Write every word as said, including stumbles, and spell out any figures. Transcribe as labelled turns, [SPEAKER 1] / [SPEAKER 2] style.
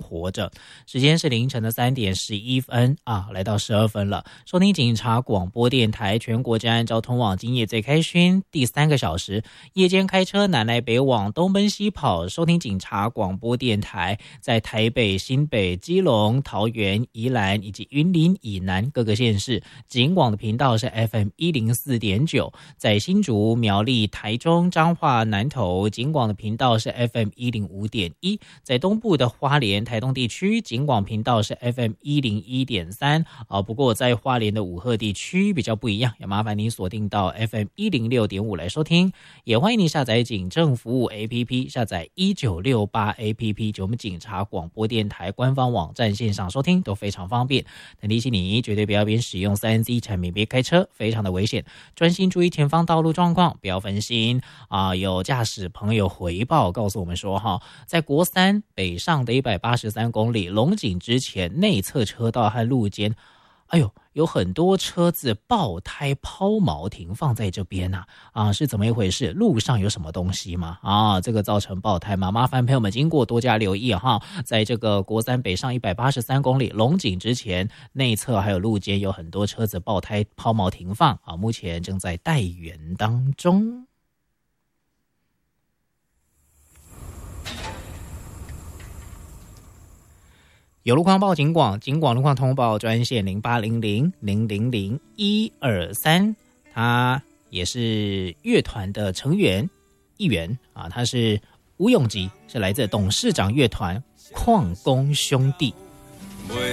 [SPEAKER 1] 活着。时间是凌晨的三点十一分啊，来到十二分了。收听警察广播电台，全国治安交通网今夜最开勋第三个小时，夜间开车南来北往，东奔西跑，收听警察广播电台，在台北、新北、基隆、桃园、宜兰以及云林以南各个县市，警广的频道是 F M 一零四点九，在新竹、苗栗、台中、彰化、南投，警广的频道是 F M 一零五点一，在东部的花莲、台东地区，警广频道是 F M 一零一点三啊。不过在花莲的武鹤地区比较不一样，也麻烦您锁定到 F M 一零六点五来收听。也欢迎您下载警政服务 A P P， 下载一九六八 A P P， 就我们警察广播电台官方网站线上收听都非常方便。但提醒你，绝对不要边使用 三 C 产品边开车，非常的危险。专心注意前方道路状况，不要分心啊！有驾驶朋友回报告诉我们说，哈，在国三北上的一百八十三公里龙井之前内侧车道和路肩，哎呦，有很多车子爆胎抛锚停放在这边呐、啊，啊，是怎么一回事？路上有什么东西吗？啊，这个造成爆胎吗？麻烦朋友们经过多加留意哈，在这个国三北上一百八十三公里龙井之前内侧还有路肩有很多车子爆胎抛锚停放啊，目前正在待援当中。有路况报警广，警广路况通报专线零八零零零零零一二三，他也是乐团的成员一员啊，他是吴永吉，是来自董事长乐团矿工兄弟。